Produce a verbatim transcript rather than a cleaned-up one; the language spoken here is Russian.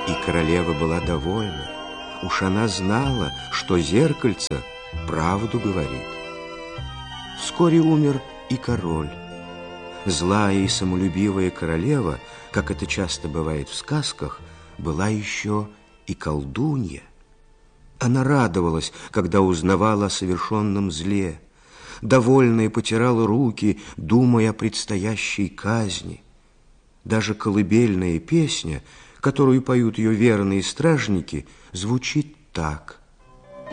И королева была довольна. Уж она знала, что зеркальце правду говорит. Вскоре умер и король. Злая и самолюбивая королева, как это часто бывает в сказках, была еще и колдунья. Она радовалась, когда узнавала о совершенном зле, довольная потирала руки, думая о предстоящей казни. Даже колыбельная песня, которую поют ее верные стражники, звучит так: